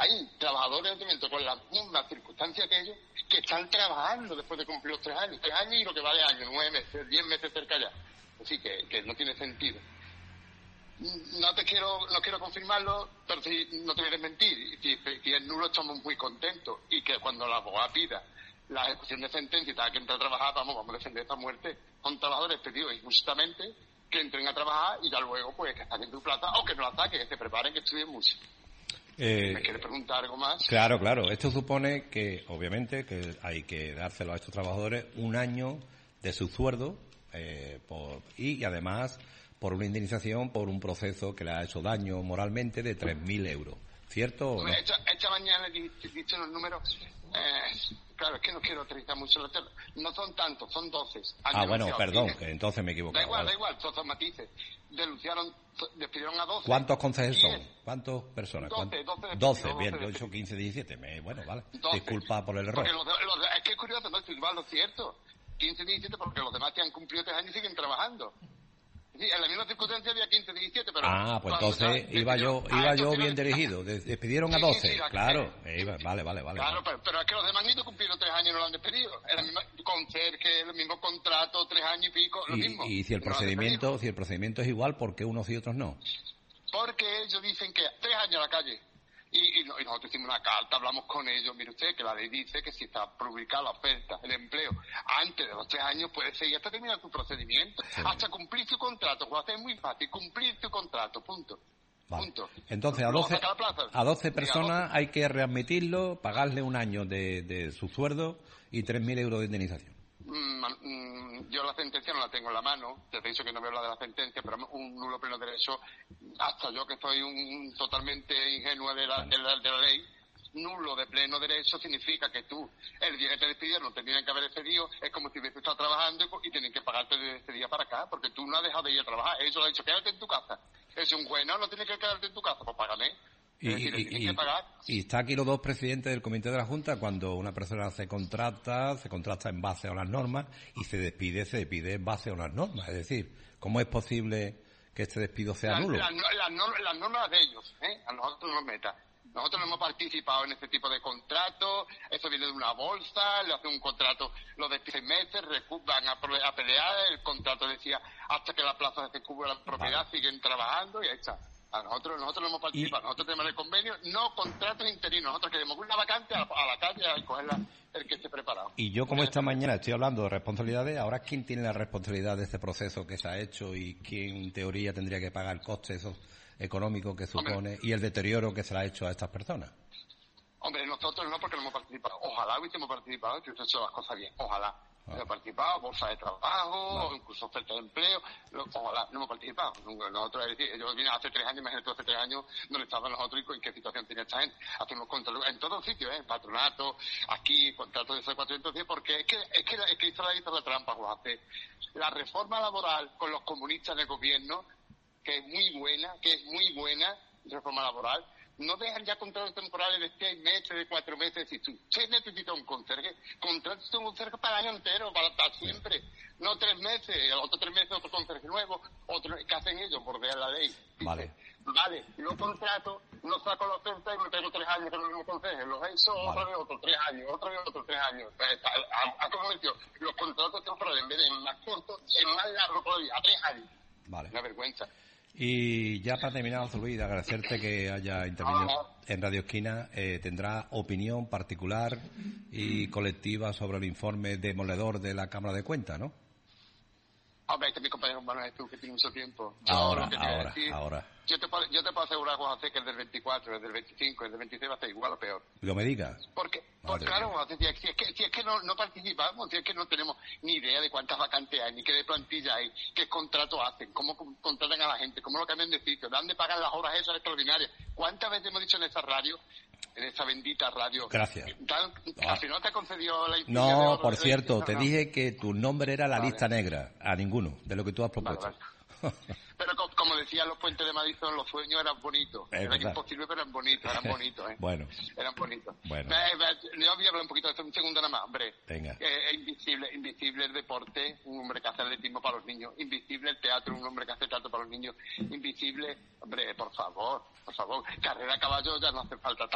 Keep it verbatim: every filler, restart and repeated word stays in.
hay trabajadores obviamente con las mismas circunstancias que ellos que están trabajando después de cumplir los tres años, tres años y lo que va de año, nueve meses, diez meses cerca ya. Así que, que no tiene sentido. No te quiero, no quiero confirmarlo, pero sí, no te voy a desmentir. Si, si es nulo, estamos muy contentos. Y que cuando la abogada pida la ejecución de sentencia y tenga que entrar a trabajar, vamos, vamos a defender esta muerte. Son trabajadores pedidos injustamente que entren a trabajar y ya luego, pues, que saquen tu plata o que no la saquen, que se preparen, que estudien mucho. Eh, ¿Me quieres preguntar algo más? Claro, claro. Esto supone que, obviamente, que hay que dárselo a estos trabajadores un año de su sueldo eh, por, y, y además por una indemnización por un proceso que le ha hecho daño moralmente de tres mil euros. ¿Cierto o no? Esta, esta mañana he dicho los números. Eh, claro, es que no quiero utilizar mucho los temas. No son tantos, son doce. Ah, bueno, perdón, que entonces me he equivocado. Da igual, vale. da igual, son matices. Denunciaron, despidieron a doce. ¿Cuántos concejales son? ¿Cuántas personas? doce, doce. doce, bien, yo he hecho quince, diecisiete. Me, bueno, vale. doce. Disculpa por el error. Porque los, los, es que es curioso, no es igual, lo cierto. quince, diecisiete, porque los demás que han cumplido tres años y siguen trabajando. Sí, en la misma circunstancia había quince, diecisiete, pero... Ah, pues entonces ya, iba yo iba yo bien dirigido. Despidieron a doce, sí, sí, claro. Eh, iba, vale, vale, vale. Claro, pero, pero es que los demás ni cumplieron tres años y no lo han despedido. El mismo conserje, el mismo contrato, tres años y pico, lo y, mismo. Y si el procedimiento si el procedimiento es igual, ¿por qué unos y otros no? Porque ellos dicen que tres años a la calle. Y, y, y nosotros hicimos una carta, hablamos con ellos, mire usted, que la ley dice que si está publicada la oferta, el empleo, antes de los tres años puede seguir hasta terminar tu procedimiento, sí. Hasta cumplir su contrato, pues hacer muy fácil, cumplir tu contrato, punto. Vale. Punto. Entonces a doce, a doce personas hay que readmitirlo, pagarle un año de, de su sueldo y tres mil euros de indemnización. Mm, yo la sentencia no la tengo en la mano, ya te he dicho que no voy a hablar de la sentencia, pero un nulo pleno derecho, hasta yo que soy un totalmente ingenuo de la, de la, de la ley, nulo de pleno derecho significa que tú, el día que te despidieron, no te tenían que haber despedido, es como si hubieses estado trabajando y, y tienen que pagarte de ese día para acá, porque tú no has dejado de ir a trabajar, ellos han dicho, quédate en tu casa. Es un juez, no, no tienes que quedarte en tu casa, pues págame. Y, decir, y, y, y está aquí los dos presidentes del comité de la Junta. Cuando una persona se contrata, se contrata en base a unas normas y se despide, se despide en base a unas normas. Es decir, ¿cómo es posible que este despido sea la, nulo? Las la, la, la normas de ellos, ¿eh? A nosotros no nos meta. Nosotros no hemos participado en este tipo de contratos, eso viene de una bolsa, le hacen un contrato, lo de seis meses, van a, a pelear, el contrato decía hasta que la plaza se cubra la propiedad, vale. Siguen trabajando y ahí está. A nosotros, nosotros no hemos participado, y... nosotros tenemos el convenio, no contratos interinos, nosotros queremos una vacante a la, a la calle a cogerla el que esté preparado. Y yo como esta mañana estoy hablando de responsabilidades, ahora ¿quién tiene la responsabilidad de este proceso que se ha hecho y quién en teoría tendría que pagar el coste eso económico que supone Hombre. y el deterioro que se le ha hecho a estas personas? Hombre, nosotros no porque no hemos participado, ojalá hubiésemos participado, que hubiese hecho las cosas bien, ojalá. No hemos participado, bolsa de trabajo, vale. Incluso oferta de empleo, lo, ojalá, no hemos participado. Nosotros, es decir, yo vine hace tres años, imagínate hace tres años, donde estaban nosotros y en qué situación tenía esta gente. Hacemos contratos en todos sitios, ¿eh? Patronato, aquí, contratos de cuatrocientos diez, porque es que, es que, es que Israel hizo la trampa, pues hace la reforma laboral con los comunistas del gobierno, que es muy buena, que es muy buena, reforma laboral, no dejan ya contratos temporales de seis meses, de cuatro meses. Si usted necesita un conserje, contrate un conserje para el año entero, para, para siempre. No tres meses, otros tres meses otro conserje nuevo, otro, ¿qué hacen ellos? Bordear la ley. Dice, vale. Vale, lo contrato, no saco la oferta y me tengo tres años con el mismo conserje. Los he hecho vale. Otra vez otros tres años, otra vez otros tres años. Ha, ha convertido los contratos temporales en vez de más cortos, en más largo todavía, a tres años. Vale. Una vergüenza. Y ya para terminar, José Luis, agradecerte que haya intervenido en Radio Esquina. Eh, tendrá opinión particular y colectiva sobre el informe demoledor de la Cámara de Cuentas, ¿no? Hombre, este mi compañero Manuel Jesús, que tiene mucho tiempo. Yo ahora, ahora, decir, ahora. Yo te, puedo, yo te puedo asegurar, José, que el del veinticuatro, el del veinticinco, el del veintiséis va a estar igual o peor. ¿Lo me digas? Porque, pues claro, José, si es que, si es que no, no participamos, si es que no tenemos ni idea de cuántas vacantes hay, ni qué de plantilla hay, qué contratos hacen, cómo contratan a la gente, cómo lo cambian de sitio, dónde pagan las horas esas extraordinarias. ¿Cuántas veces hemos dicho en esa radio, en esa bendita radio? Gracias. Tal, ah. Al final te concedió la No, de por cierto, te no. dije que tu nombre era la vale. lista negra, a ninguno, de lo que tú has propuesto. Vale, vale. Pero como, como decían los puentes de Madison, los sueños eran bonitos. Es eran imposibles, pero eran bonitos, eran bonitos, ¿eh? Bueno. Eran bonitos. Bueno. Eh, eh, yo voy a hablar un poquito de esto, un segundo nada más, hombre. Venga. Eh, invisible, invisible el deporte, un hombre que hace atletismo para los niños. Invisible el teatro, un hombre que hace teatro para los niños. Invisible, hombre, por favor, por favor. Carrera a caballo ya no hace falta